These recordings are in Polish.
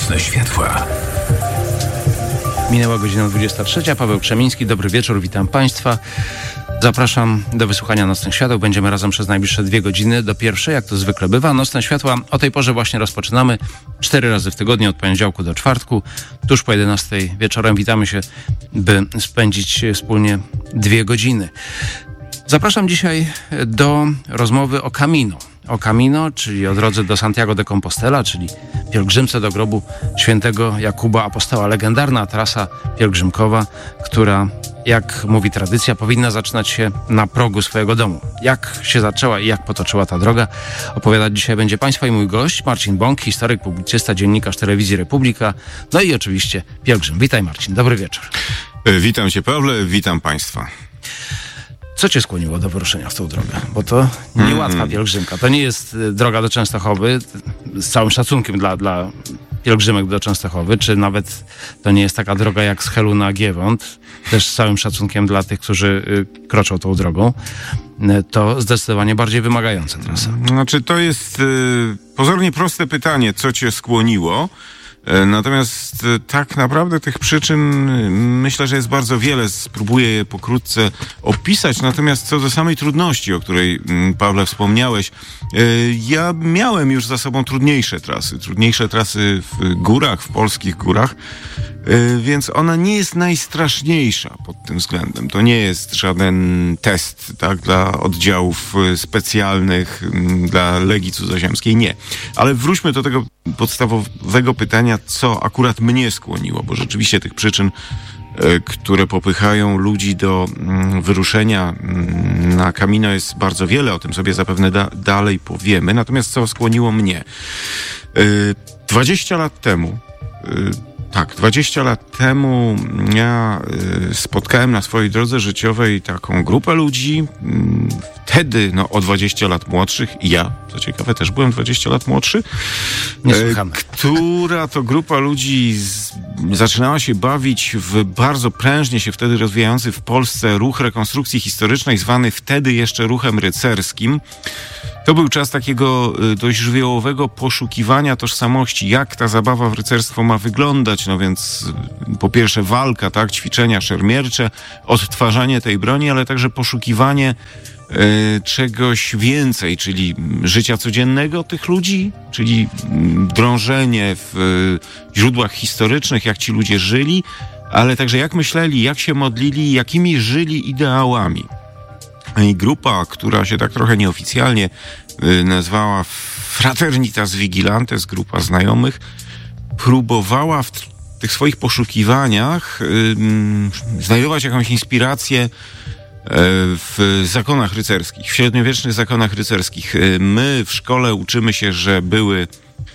Nocne światła. Minęła godzina 23. Paweł Krzemiński, dobry wieczór, witam Państwa. Zapraszam do wysłuchania Nocnych Świateł. Będziemy razem przez najbliższe 2 godziny do pierwszej, jak to zwykle bywa. Nocne Światła o tej porze właśnie rozpoczynamy 4 razy w tygodniu, od poniedziałku do czwartku. Tuż po 11 wieczorem witamy się, by spędzić wspólnie 2 godziny. Zapraszam dzisiaj do rozmowy o Camino. O Camino, czyli o drodze do Santiago de Compostela, czyli pielgrzymce do grobu świętego Jakuba Apostoła. Legendarna trasa pielgrzymkowa, która, jak mówi tradycja, powinna zaczynać się na progu swojego domu. Jak się zaczęła i jak potoczyła ta droga, opowiadać dzisiaj będzie Państwa i mój gość, Marcin Bąk, historyk, publicysta, dziennikarz Telewizji Republika, no i oczywiście pielgrzym. Witaj, Marcin, dobry wieczór. Witam Cię, Pawle, witam Państwa. Co Cię skłoniło do wyruszenia w tą drogę? Bo to niełatwa pielgrzymka. To nie jest droga do Częstochowy, z całym szacunkiem dla pielgrzymek do Częstochowy, czy nawet to nie jest taka droga jak z Helu na Giewont, też z całym szacunkiem dla tych, którzy kroczą tą drogą. To zdecydowanie bardziej wymagająca trasa. Znaczy, to jest pozornie proste pytanie, co Cię skłoniło. Natomiast tak naprawdę tych przyczyn myślę, że jest bardzo wiele. Spróbuję je pokrótce opisać. Natomiast co do samej trudności, o której, Pawle, wspomniałeś, ja miałem już za sobą trudniejsze trasy w górach, w polskich górach, więc ona nie jest najstraszniejsza pod tym względem. To nie jest żaden test, tak, dla oddziałów specjalnych, dla Legii Cudzoziemskiej, nie. Ale wróćmy do tego podstawowego pytania, co akurat mnie skłoniło, bo rzeczywiście tych przyczyn, które popychają ludzi do wyruszenia na Camino, jest bardzo wiele. O tym sobie zapewne dalej powiemy. Natomiast co skłoniło mnie? 20 lat temu ja spotkałem na swojej drodze życiowej taką grupę ludzi, wtedy o 20 lat młodszych, i ja, co ciekawe, też byłem 20 lat młodszy, która to grupa ludzi zaczynała się bawić w bardzo prężnie się wtedy rozwijający w Polsce ruch rekonstrukcji historycznej, zwany wtedy jeszcze ruchem rycerskim. To był czas takiego dość żywiołowego poszukiwania tożsamości, jak ta zabawa w rycerstwo ma wyglądać. No więc po pierwsze walka, tak, ćwiczenia szermiercze, odtwarzanie tej broni, ale także poszukiwanie czegoś więcej, czyli życia codziennego tych ludzi, czyli drążenie w źródłach historycznych, jak ci ludzie żyli, ale także jak myśleli, jak się modlili, jakimi żyli ideałami. I grupa, która się tak trochę nieoficjalnie nazwała Fraternitas Vigilantes, grupa znajomych, próbowała w tych swoich poszukiwaniach znajdować jakąś inspirację w zakonach rycerskich, w średniowiecznych zakonach rycerskich. My w szkole uczymy się, że były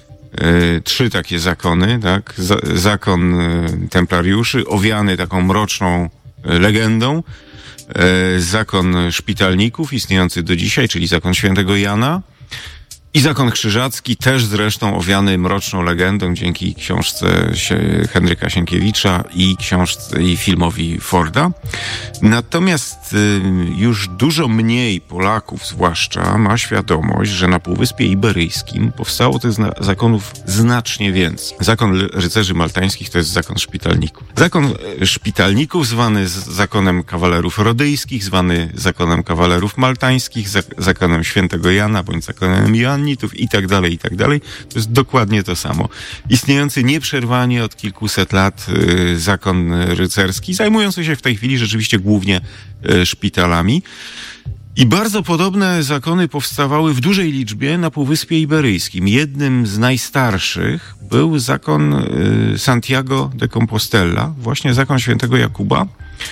3 takie zakony, tak? Zakon templariuszy, owiany taką mroczną legendą, zakon szpitalników, istniejący do dzisiaj, czyli zakon świętego Jana, i zakon krzyżacki, też zresztą owiany mroczną legendą dzięki książce Henryka Sienkiewicza i książce i filmowi Forda. Natomiast już dużo mniej Polaków zwłaszcza ma świadomość, że na Półwyspie Iberyjskim powstało tych zakonów znacznie więcej. Zakon rycerzy maltańskich to jest zakon szpitalników. Zakon szpitalników zwany zakonem kawalerów rodyjskich, zwany zakonem kawalerów maltańskich, zakonem świętego Jana bądź zakonem Joannitów i tak dalej, i tak dalej. To jest dokładnie to samo. Istniejący nieprzerwanie od kilkuset lat zakon rycerski, zajmujący się w tej chwili rzeczywiście głównie szpitalami. I bardzo podobne zakony powstawały w dużej liczbie na Półwyspie Iberyjskim. Jednym z najstarszych był zakon Santiago de Compostela, właśnie zakon świętego Jakuba,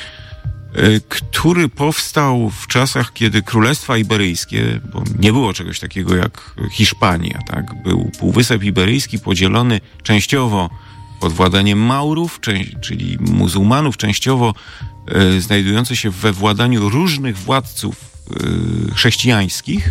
który powstał w czasach, kiedy Królestwa Iberyjskie, bo nie było czegoś takiego jak Hiszpania, tak? Był Półwysep Iberyjski podzielony częściowo pod władaniem Maurów, czyli muzułmanów, częściowo znajdujący się we władaniu różnych władców chrześcijańskich,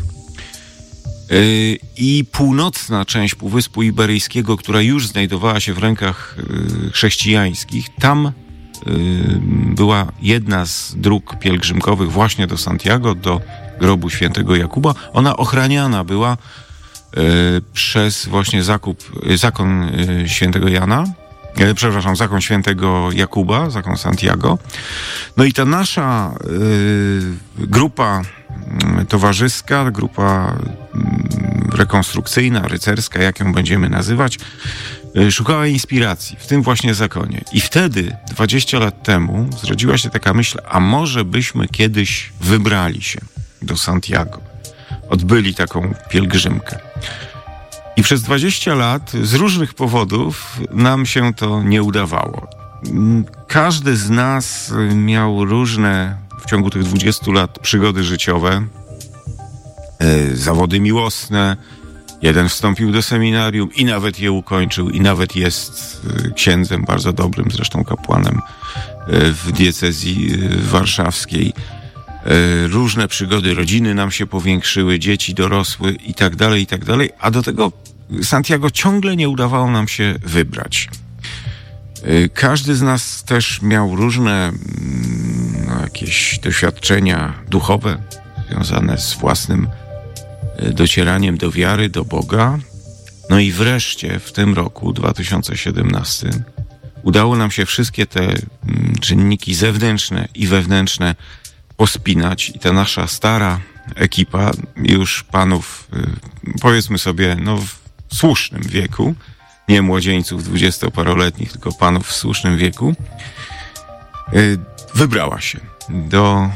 i północna część Półwyspu Iberyjskiego, która już znajdowała się w rękach chrześcijańskich, tam była jedna z dróg pielgrzymkowych właśnie do Santiago, do grobu świętego Jakuba. Ona ochraniana była przez właśnie zakon świętego Jana, zakon świętego Jakuba, zakon Santiago. No i ta nasza grupa towarzyska, grupa rekonstrukcyjna, rycerska, jak ją będziemy nazywać, szukała inspiracji w tym właśnie zakonie. I wtedy, 20 lat temu, zrodziła się taka myśl, a może byśmy kiedyś wybrali się do Santiago. Odbyli taką pielgrzymkę. I przez 20 lat z różnych powodów nam się to nie udawało. Każdy z nas miał różne w ciągu tych 20 lat przygody życiowe, zawody miłosne. Jeden wstąpił do seminarium i nawet je ukończył i nawet jest księdzem bardzo dobrym, zresztą kapłanem w diecezji warszawskiej. Różne przygody rodziny nam się powiększyły, dzieci dorosły i tak dalej, a do tego Santiago ciągle nie udawało nam się wybrać. Każdy z nas też miał różne jakieś doświadczenia duchowe związane z własnym docieraniem do wiary, do Boga. No i wreszcie w tym roku, 2017, udało nam się wszystkie te czynniki zewnętrzne i wewnętrzne pospinać i ta nasza stara ekipa już panów, powiedzmy sobie, w słusznym wieku, nie młodzieńców 20-paroletnich, tylko panów w słusznym wieku, wybrała się do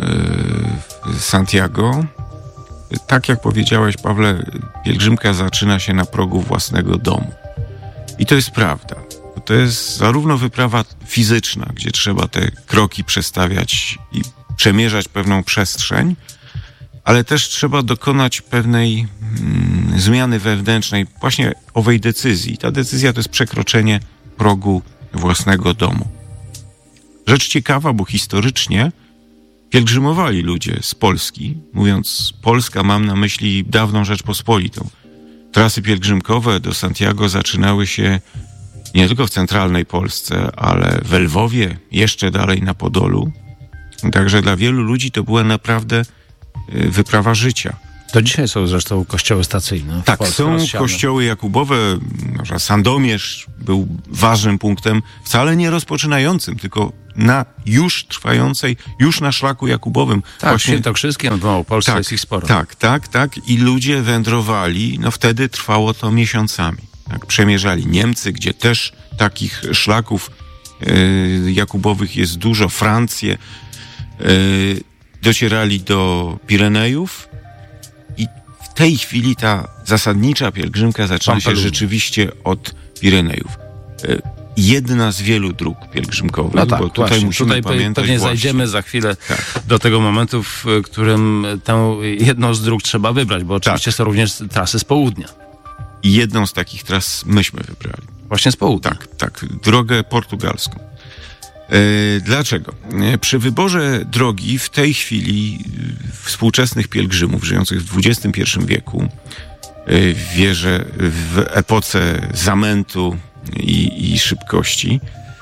Santiago. Tak jak powiedziałeś, Pawle, pielgrzymka zaczyna się na progu własnego domu. I to jest prawda. To jest zarówno wyprawa fizyczna, gdzie trzeba te kroki przestawiać i przemierzać pewną przestrzeń, ale też trzeba dokonać pewnej zmiany wewnętrznej, właśnie owej decyzji. Ta decyzja to jest przekroczenie progu własnego domu. Rzecz ciekawa, bo historycznie pielgrzymowali ludzie z Polski. Mówiąc Polska, mam na myśli dawną Rzeczpospolitą. Trasy pielgrzymkowe do Santiago zaczynały się nie tylko w centralnej Polsce, ale w Lwowie, jeszcze dalej na Podolu. Także dla wielu ludzi to była naprawdę wyprawa życia. To dzisiaj są zresztą kościoły stacyjne. Tak, są kościoły jakubowe. Sandomierz był ważnym punktem, wcale nie rozpoczynającym, tylko na już trwającej, już na szlaku jakubowym. Tak, właśnie, Świętokrzyskiem, w Małopolsce jest ich sporo. Tak. I ludzie wędrowali, wtedy trwało to miesiącami. Tak, przemierzali Niemcy, gdzie też takich szlaków jakubowych jest dużo, Francję, docierali do Pirenejów i w tej chwili ta zasadnicza pielgrzymka zaczyna się rzeczywiście od Pirenejów. Jedna z wielu dróg pielgrzymkowych, no tak, bo tutaj musimy pamiętać. Pewnie zajdziemy za chwilę do tego momentu, w którym tę jedną z dróg trzeba wybrać, bo oczywiście są również trasy z południa. I jedną z takich tras myśmy wybrali. Właśnie z południa. Tak, drogę portugalską. Dlaczego? Przy wyborze drogi w tej chwili współczesnych pielgrzymów żyjących w XXI wieku, wierzę w epoce zamętu i szybkości,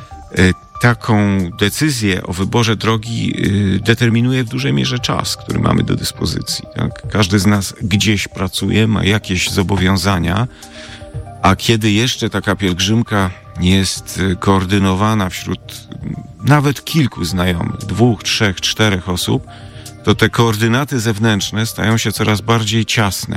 taką decyzję o wyborze drogi determinuje w dużej mierze czas, który mamy do dyspozycji. Tak? Każdy z nas gdzieś pracuje, ma jakieś zobowiązania, a kiedy jeszcze taka pielgrzymka jest koordynowana wśród nawet kilku znajomych, 2, 3, 4 osób, to te koordynaty zewnętrzne stają się coraz bardziej ciasne.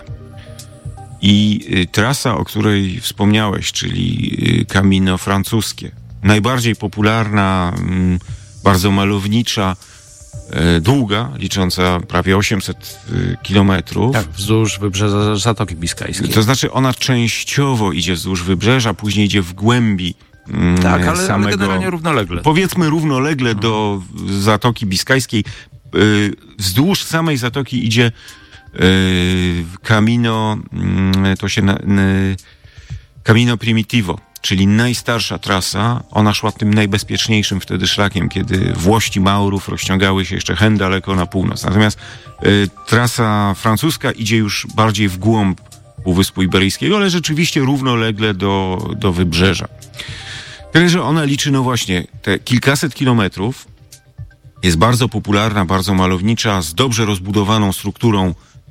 I trasa, o której wspomniałeś, czyli Camino francuskie, najbardziej popularna, bardzo malownicza, długa, licząca prawie 800 kilometrów. Tak, wzdłuż wybrzeża Zatoki Biskajskiej. To znaczy ona częściowo idzie wzdłuż wybrzeża, później idzie w głębi ale generalnie równolegle. Powiedzmy równolegle do Zatoki Biskajskiej. Wzdłuż samej Zatoki idzie Camino, Camino Primitivo, czyli najstarsza trasa. Ona szła tym najbezpieczniejszym wtedy szlakiem, kiedy włości Maurów rozciągały się jeszcze hen daleko na północ. Natomiast trasa francuska idzie już bardziej w głąb Półwyspu Iberyjskiego, ale rzeczywiście równolegle do wybrzeża. Tyle, że ona liczy, właśnie, te kilkaset kilometrów, jest bardzo popularna, bardzo malownicza, z dobrze rozbudowaną strukturą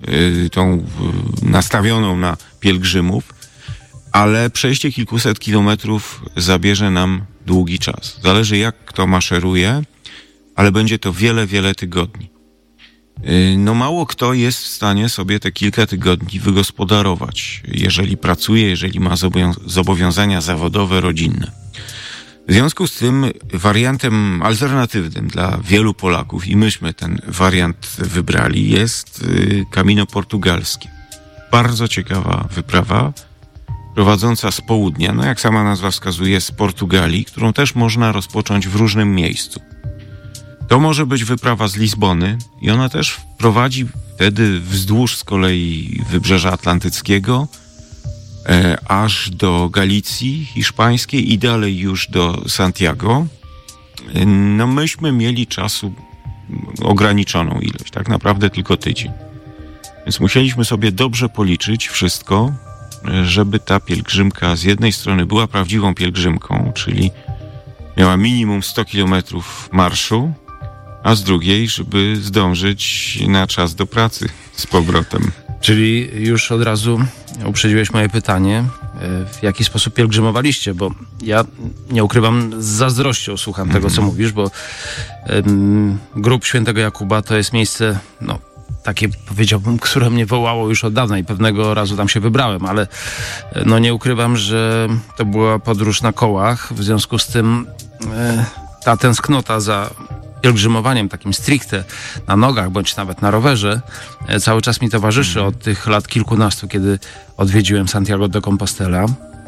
tą nastawioną na pielgrzymów, ale przejście kilkuset kilometrów zabierze nam długi czas. Zależy, jak kto maszeruje, ale będzie to wiele, wiele tygodni. No mało kto jest w stanie sobie te kilka tygodni wygospodarować, jeżeli pracuje, jeżeli ma zobowiązania zawodowe, rodzinne. W związku z tym wariantem alternatywnym dla wielu Polaków, i myśmy ten wariant wybrali, jest Camino Portugalskie. Bardzo ciekawa wyprawa, prowadząca z południa, no jak sama nazwa wskazuje, z Portugalii, którą też można rozpocząć w różnym miejscu. To może być wyprawa z Lizbony i ona też prowadzi wtedy wzdłuż z kolei Wybrzeża Atlantyckiego, aż do Galicji hiszpańskiej i dalej już do Santiago. No myśmy mieli czasu ograniczoną ilość, tak naprawdę tylko tydzień. Więc musieliśmy sobie dobrze policzyć wszystko, żeby ta pielgrzymka z jednej strony była prawdziwą pielgrzymką, czyli miała minimum 100 kilometrów marszu, a z drugiej, żeby zdążyć na czas do pracy z powrotem. Czyli już od razu uprzedziłeś moje pytanie, w jaki sposób pielgrzymowaliście, bo ja nie ukrywam, z zazdrością słucham tego, co mówisz, bo Grób Świętego Jakuba to jest miejsce, no takie powiedziałbym, które mnie wołało już od dawna i pewnego razu tam się wybrałem, ale no nie ukrywam, że to była podróż na kołach, w związku z tym ta tęsknota za pielgrzymowaniem takim stricte na nogach, bądź nawet na rowerze, cały czas mi towarzyszy od tych lat kilkunastu, kiedy odwiedziłem Santiago de Compostela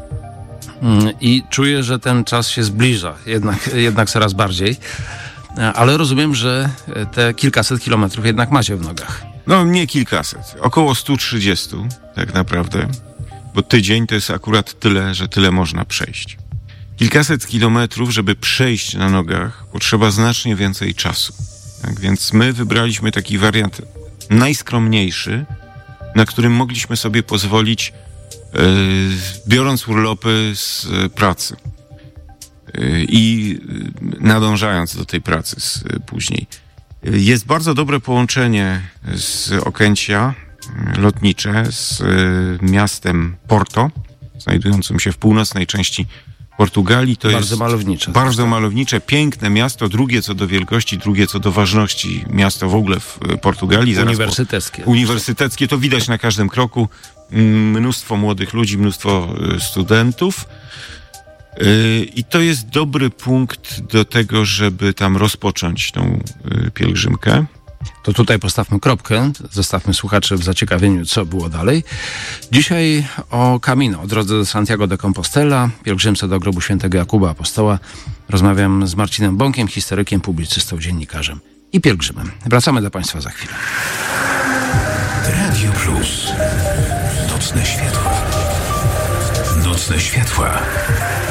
i czuję, że ten czas się zbliża, jednak coraz bardziej, ale rozumiem, że te kilkaset kilometrów jednak macie w nogach. No nie kilkaset, około 130 tak naprawdę, bo tydzień to jest akurat tyle, że tyle można przejść. Kilkaset kilometrów, żeby przejść na nogach, potrzeba znacznie więcej czasu. Tak więc my wybraliśmy taki wariant najskromniejszy, na którym mogliśmy sobie pozwolić, biorąc urlopy z pracy i nadążając do tej pracy później. Jest bardzo dobre połączenie z Okęcia lotnicze z miastem Porto, znajdującym się w północnej części Portugalii. To bardzo malownicze. Bardzo malownicze, piękne miasto, drugie co do wielkości, drugie co do ważności miasto w ogóle w Portugalii. Uniwersyteckie. Uniwersyteckie, to widać na każdym kroku. Mnóstwo młodych ludzi, mnóstwo studentów. I to jest dobry punkt do tego, żeby tam rozpocząć tą pielgrzymkę. To tutaj postawmy kropkę, zostawmy słuchaczy w zaciekawieniu, co było dalej. Dzisiaj o Camino, o drodze do Santiago de Compostela, pielgrzymce do grobu świętego Jakuba Apostoła. Rozmawiam z Marcinem Bąkiem, historykiem, publicystą, dziennikarzem i pielgrzymem. Wracamy do Państwa za chwilę. Radio Plus. Nocne światła. Nocne światła.